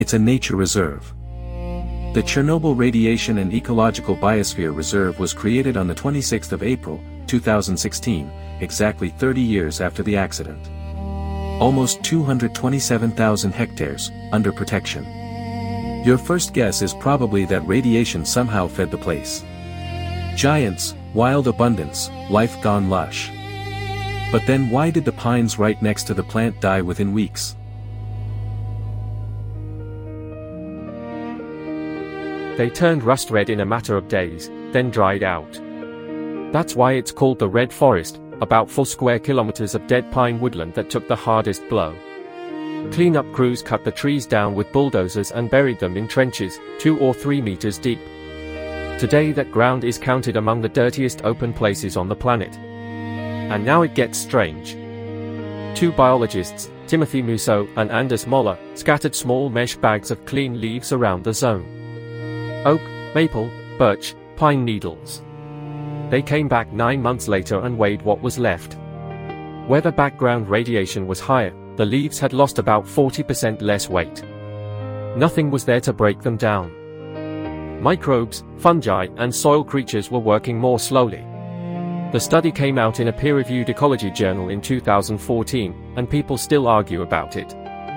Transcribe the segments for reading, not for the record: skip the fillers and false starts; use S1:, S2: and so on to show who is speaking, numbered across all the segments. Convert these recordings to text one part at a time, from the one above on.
S1: It's a nature reserve. The Chernobyl Radiation and Ecological Biosphere Reserve was created on the 26th of April, 2016, exactly 30 years after the accident. Almost 227,000 hectares, under protection. Your first guess is probably that radiation somehow fed the place. Giants, wild abundance, life gone lush. But then why did the pines right next to the plant die within weeks?
S2: They turned rust red in a matter of days, then dried out. That's why it's called the Red Forest, about 4 square kilometers of dead pine woodland that took the hardest blow. Cleanup crews cut the trees down with bulldozers and buried them in trenches, 2 or 3 meters deep. Today that ground is counted among the dirtiest open places on the planet. And now it gets strange. 2 biologists, Timothy Musso and Anders Moller, scattered small mesh bags of clean leaves around the zone. Oak, maple, birch, pine needles. They came back 9 months later and weighed what was left. Where the background radiation was higher, the leaves had lost about 40% less weight. Nothing was there to break them down. Microbes, fungi, and soil creatures were working more slowly. The study came out in a peer-reviewed ecology journal in 2014, and people still argue about it.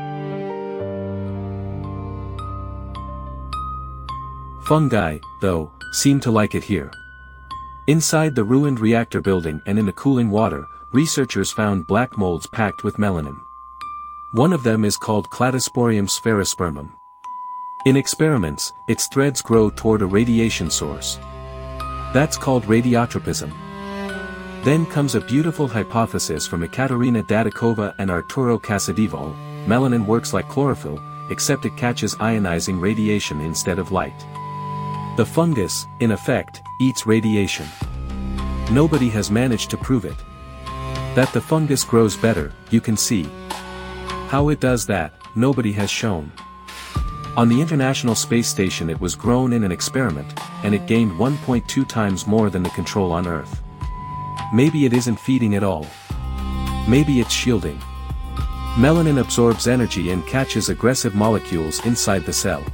S1: Fungi, though, seem to like it here. Inside the ruined reactor building and in the cooling water, researchers found black molds packed with melanin. One of them is called Cladosporium sphaerospermum. In experiments, its threads grow toward a radiation source. That's called radiotropism. Then comes a beautiful hypothesis from Ekaterina Dadikova and Arturo Casadevall: melanin works like chlorophyll, except it catches ionizing radiation instead of light. The fungus, in effect, eats radiation. Nobody has managed to prove it. That the fungus grows better, you can see. How it does that, nobody has shown. On the International Space Station it was grown in an experiment, and it gained 1.2 times more than the control on Earth. Maybe it isn't feeding at all. Maybe it's shielding. Melanin absorbs energy and catches aggressive molecules inside the cell.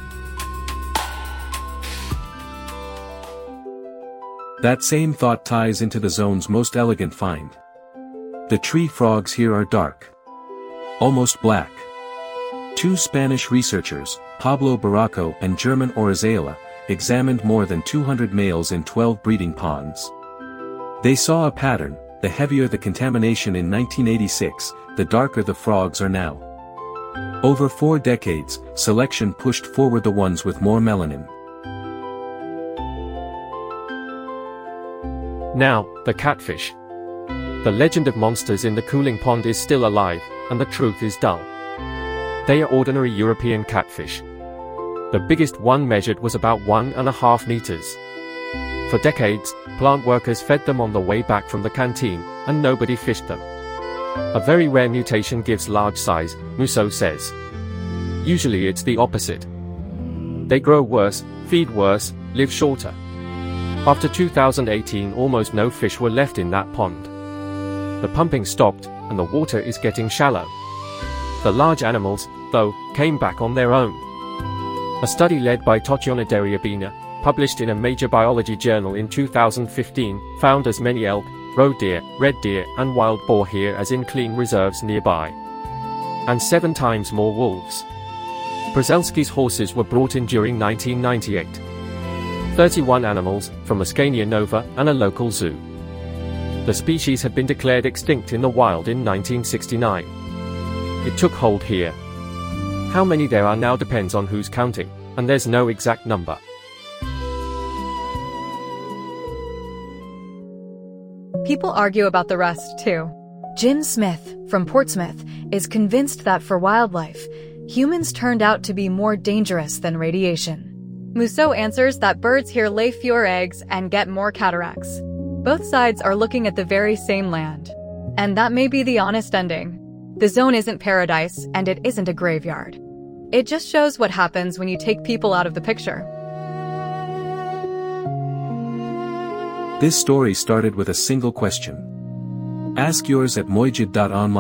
S1: That same thought ties into the zone's most elegant find. The tree frogs here are dark. Almost black. 2 Spanish researchers, Pablo Barraco and German Orizaela, examined more than 200 males in 12 breeding ponds. They saw a pattern: the heavier the contamination in 1986, the darker the frogs are now. Over 4 decades, selection pushed forward the ones with more melanin.
S2: Now, the catfish. The legend of monsters in the cooling pond is still alive, and the truth is dull. They are ordinary European catfish. The biggest one measured was about 1.5 meters. For decades, plant workers fed them on the way back from the canteen, and nobody fished them. A very rare mutation gives large size, Musso says. Usually it's the opposite. They grow worse, feed worse, live shorter. After 2018 almost no fish were left in that pond. The pumping stopped, and the water is getting shallow. The large animals, though, came back on their own. A study led by Tatiana Deriabina, published in a major biology journal in 2015, found as many elk, roe deer, red deer, and wild boar here as in clean reserves nearby. And 7 times more wolves. Przelsky's horses were brought in during 1998. 31 animals, from Ascania nova and a local zoo. The species had been declared extinct in the wild in 1969. It took hold here. How many there are now depends on who's counting, and there's no exact number.
S3: People argue about the rest, too. Jim Smith, from Portsmouth, is convinced that for wildlife, humans turned out to be more dangerous than radiation. Musso answers that birds here lay fewer eggs and get more cataracts. Both sides are looking at the very same land. And that may be the honest ending. The zone isn't paradise, and it isn't a graveyard. It just shows what happens when you take people out of the picture.
S1: This story started with a single question. Ask yours at mojid.online.